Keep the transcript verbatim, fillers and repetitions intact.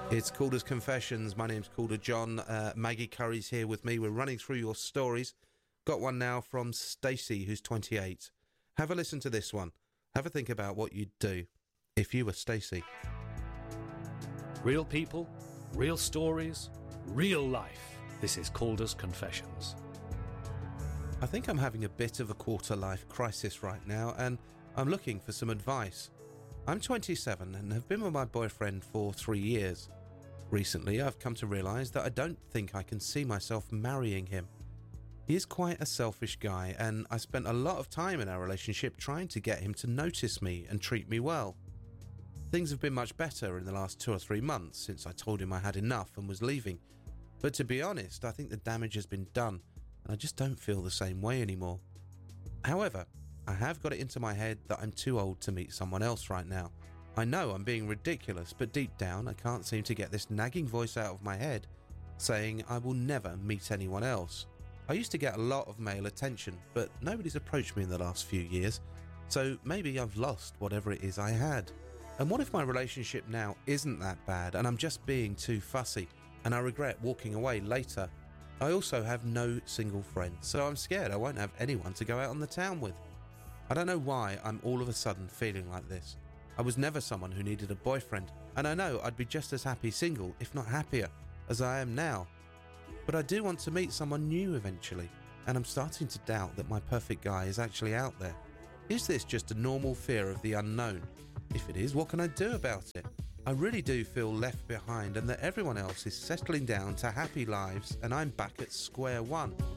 It's Calder's Confessions. My name's Calder John. Uh, Maggie Curry's here with me. We're running through your stories. Got one now from Stacey, who's twenty-eight. Have a listen to this one. Have a think about what you'd do if you were Stacey. Real people, real stories, real life. This is Calder's Confessions. I think I'm having a bit of a quarter-life crisis right now, and I'm looking for some advice. I'm twenty-seven and have been with my boyfriend for three years. Recently, I've come to realise that I don't think I can see myself marrying him. He is quite a selfish guy, and I spent a lot of time in our relationship trying to get him to notice me and treat me well. Things have been much better in the last two or three months since I told him I had enough and was leaving. But to be honest, I think the damage has been done, and I just don't feel the same way anymore. However, I have got it into my head that I'm too old to meet someone else right now. I know I'm being ridiculous, but deep down I can't seem to get this nagging voice out of my head saying I will never meet anyone else. I used to get a lot of male attention, but nobody's approached me in the last few years, so maybe I've lost whatever it is I had. And what if my relationship now isn't that bad and I'm just being too fussy and I regret walking away later? I also have no single friends, so I'm scared I won't have anyone to go out on the town with. I don't know why I'm all of a sudden feeling like this. I was never someone who needed a boyfriend, and I know I'd be just as happy single, if not happier, as I am now. But I do want to meet someone new eventually, and I'm starting to doubt that my perfect guy is actually out there. Is this just a normal fear of the unknown? If it is, what can I do about it? I really do feel left behind and that everyone else is settling down to happy lives and I'm back at square one.